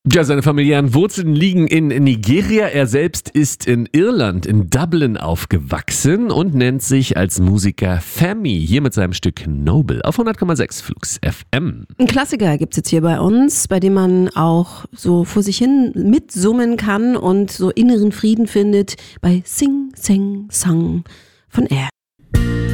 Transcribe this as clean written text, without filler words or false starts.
Ja, seine familiären Wurzeln liegen in Nigeria. Er selbst ist in Irland, in Dublin aufgewachsen und nennt sich als Musiker Femi. Hier mit seinem Stück Noble auf 100,6 Flux FM. Ein Klassiker gibt's jetzt hier bei uns, bei dem man auch so vor sich hin mitsummen kann und so inneren Frieden findet bei Sing, Sing, Sang von Air.